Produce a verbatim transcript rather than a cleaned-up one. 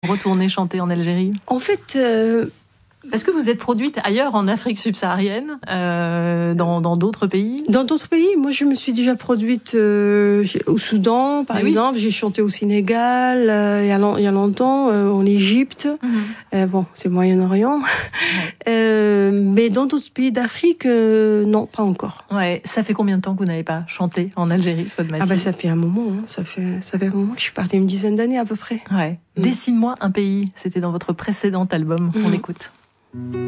retourner chanter en Algérie ? En fait... Euh... Est-ce que vous êtes produite ailleurs en Afrique subsaharienne, euh, dans dans d'autres pays ? Dans d'autres pays, moi je me suis déjà produite euh, au Soudan, par Mais exemple. Oui. J'ai chanté au Sénégal, euh, il y a long, il y a longtemps, euh, en Égypte. Mm-hmm. Euh, bon, c'est Moyen-Orient. Ouais. Euh, mais dans d'autres pays d'Afrique, euh, non, pas encore. Ouais. Ça fait combien de temps que vous n'avez pas chanté en Algérie, Swad Massi ? Ah bah ça fait un moment. Hein. Ça fait ça fait un moment que je suis partie, une dizaine d'années à peu près. Ouais. Mm. Dessine-moi un pays. C'était dans votre précédent album. Mm-hmm. On écoute.